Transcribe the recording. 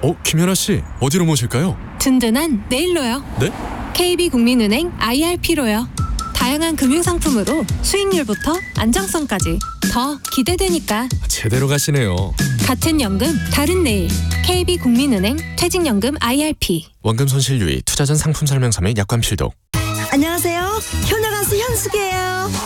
김연아 씨, 어디로 모실까요? 든든한 내일로요. 네? KB국민은행 IRP로요. 다양한 금융상품으로 수익률부터 안정성까지 더 기대되니까. 제대로 가시네요. 같은 연금 다른 내일. KB국민은행 퇴직연금 IRP. 원금 손실 유의, 투자 전 상품 설명서 및 약관 필독. 안녕하세요. 효녀 가수 현숙이에요.